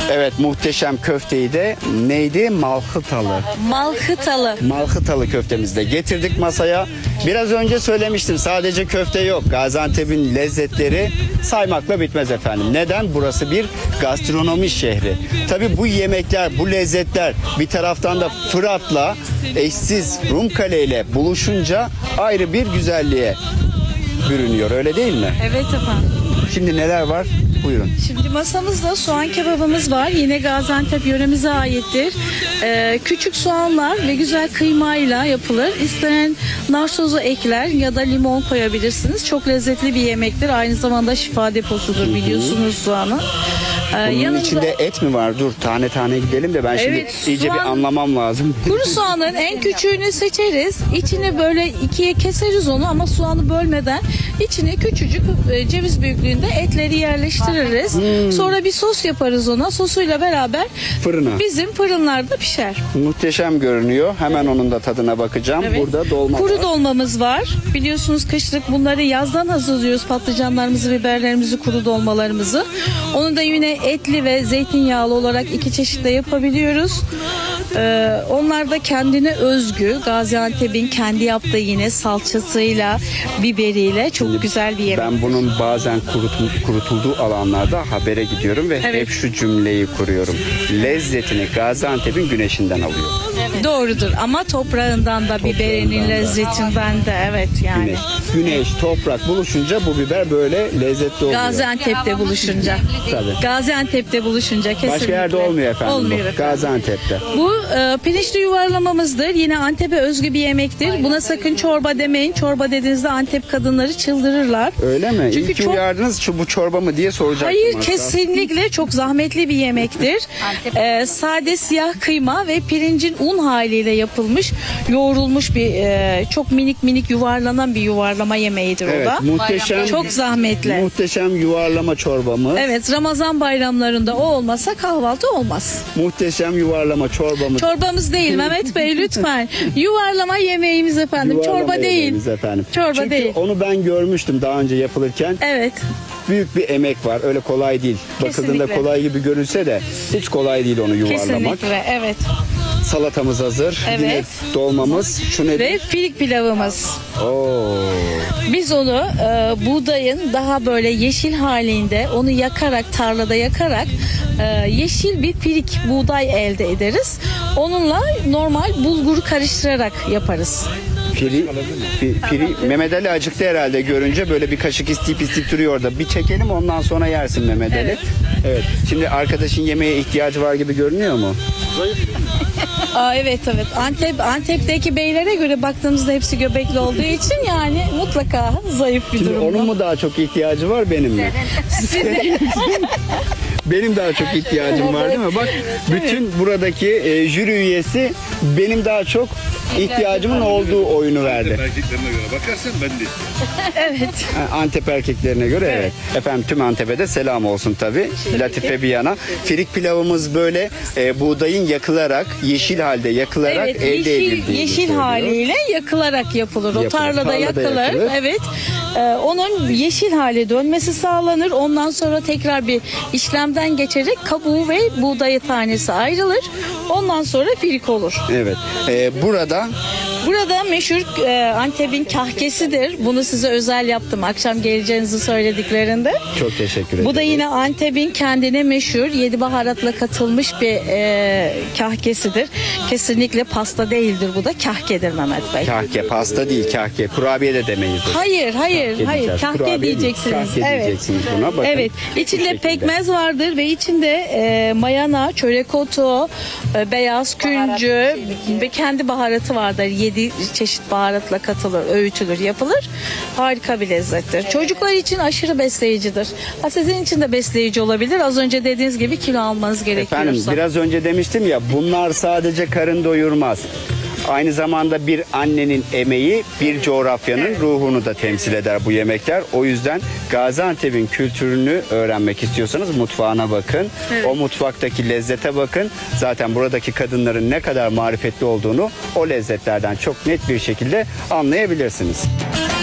Evet, muhteşem köfteyi de neydi? Malhıtalı. Malhıtalı. Malhıtalı köftemizi de getirdik masaya. Biraz önce söylemiştim, sadece köfte yok. Gaziantep'in lezzetleri saymakla bitmez efendim. Neden? Burası bir gastronomi şehri. Tabii bu yemekler, bu lezzetler bir taraftan da Fırat'la eşsiz Rumkale ile buluşunca ayrı bir güzelliğe bürünüyor, öyle değil mi? Evet efendim. Şimdi neler var? Buyurun. Şimdi masamızda soğan kebabımız var. Yine Gaziantep yöremize aittir. Küçük soğanlar ve güzel kıymayla yapılır. İsteyen nar sosu ekler ya da limon koyabilirsiniz. Çok lezzetli bir yemektir. Aynı zamanda şifa deposudur, biliyorsunuz soğanı. Bunun içinde et mi var? Dur, tane tane gidelim de ben Evet, şimdi iyice bir anlamam lazım. Kuru soğanın en küçüğünü seçeriz. İçini böyle ikiye keseriz onu ama soğanı bölmeden içine küçücük ceviz büyüklüğünde etleri yerleştiririz. Sonra bir sos yaparız ona. Sosuyla beraber Fırına. bizim fırınlarda pişer. Muhteşem görünüyor. Hemen onun da tadına bakacağım. Evet. Burada dolma Kuru var. dolmamız var. Biliyorsunuz kışlık bunları yazdan hazırlıyoruz. Patlıcanlarımızı, biberlerimizi, kuru dolmalarımızı. Onu da yine etli ve zeytinyağlı olarak iki çeşitle yapabiliyoruz. Onlar da kendine özgü. Gaziantep'in kendi yaptığı yine salçasıyla, biberiyle çok güzel bir yemek. Ben bunun bazen kurutulduğu alanlarda habere gidiyorum ve Evet. hep şu cümleyi kuruyorum. Lezzetini Gaziantep'in güneşinden alıyor. Doğrudur ama toprağından da biberinin lezzetinden de, evet yani. Güneş, toprak buluşunca bu biber böyle lezzetli oluyor. Gaziantep'te buluşunca. Tabii. Gaziantep'te buluşunca kesinlikle. Başka yerde olmuyor efendim. Olmuyor bu. efendim. Gaziantep'te. Bu pirinçli yuvarlamamızdır. Yine Antep'e özgü bir yemektir. Buna sakın çorba demeyin. Çorba dediğinizde Antep kadınları çıldırırlar. Öyle mi? Çünkü İyi ki çok- uyardınız, bu çorba mı diye soracaktım. Hayır, hatta. kesinlikle çok zahmetli bir yemektir. Sade siyah kıyma ve pirincin un haliyle yapılmış, yoğrulmuş bir çok minik minik yuvarlanan bir yuvarlama yemeğidir Evet, o da. muhteşem. Çok zahmetli. Muhteşem yuvarlama çorbamız. Evet, Ramazan bayramlarında o olmasa kahvaltı olmaz. Muhteşem yuvarlama çorbamız. Çorbamız değil Mehmet Bey, lütfen. Yuvarlama yemeğimiz efendim. Yuvarlama Çorba değil. yemeğimiz efendim. Çorba Çünkü değil. onu ben görmüştüm daha önce yapılırken. Evet. Büyük bir emek var. Öyle kolay değil. Bakıldığında Kesinlikle. kolay gibi görünse de hiç kolay değil onu yuvarlamak. Kesinlikle. Evet. Salatamız hazır. Evet. Yine dolmamız. Şu nedir? Ve filik pilavımız. Oo. Biz onu buğdayın daha böyle yeşil halinde onu yakarak, tarlada yakarak yeşil bir filik buğday elde ederiz. Onunla normal bulgur karıştırarak yaparız. Mehmet Ali acıktı herhalde görünce, böyle bir kaşık isteyip duruyor orada. Bir çekelim, ondan sonra yersin Mehmet Ali. Evet. Evet. Şimdi arkadaşın yemeğe ihtiyacı var gibi görünüyor mu? Evet. Antep'teki beylere göre baktığımızda hepsi göbekli olduğu için yani mutlaka zayıf bir Şimdi durumda. onun mu daha çok ihtiyacı var, benim mi? Benim daha çok ihtiyacım var değil mi? Bak, bütün buradaki jüri üyesi benim daha çok ihtiyacımın olduğu oyunu verdi. Erkeklerine göre bakarsan ben de. Evet. Antep erkeklerine göre evet. Efendim tüm Antep'e de selam olsun tabii. Latife bir yana. Firik pilavımız böyle buğdayın yakılarak, yeşil halde yakılarak Evet, elde edildiğini yeşil söylüyor. haliyle yakılarak yapılır. O Yapılır. tarlada Tarlada yakılır. yakılır. Evet. Onun yeşil hale dönmesi sağlanır. Ondan sonra tekrar bir işlemden geçerek kabuğu ve buğdayı tanesi ayrılır. Ondan sonra firik olur. Evet. Burada meşhur Antep'in kahkesidir. Bunu size özel yaptım akşam geleceğinizi söylediklerinde. çok teşekkür ederim. Bu da yine Antep'in kendine meşhur 7 baharatla katılmış bir kahkesidir. Kesinlikle pasta değildir, bu da kahkedir Mehmet Bey. Kahke, pasta değil kahke. Kurabiye de demeyiz. Hayır. diyeceğiz. Kahke Kurabiye değil, diyeceksiniz. kahke Evet. diyeceksiniz buna. Bakın, Evet. bu İçinde şekilde. pekmez vardır ve içinde mayana, çörek otu, beyaz küncü ve kendi baharatı vardır. 7 çeşit baharatla katılır, öğütülür, yapılır. Harika bir lezzettir. Çocuklar için aşırı besleyicidir. Sizin için de besleyici olabilir. Az önce dediğiniz gibi kilo almanız gerekiyorsa. Efendim biraz önce demiştim ya, bunlar sadece karın doyurmaz. Aynı zamanda bir annenin emeği, bir coğrafyanın ruhunu da temsil eder bu yemekler. O yüzden Gaziantep'in kültürünü öğrenmek istiyorsanız mutfağına bakın. Evet. O mutfaktaki lezzete bakın. Zaten buradaki kadınların ne kadar marifetli olduğunu o lezzetlerden çok net bir şekilde anlayabilirsiniz.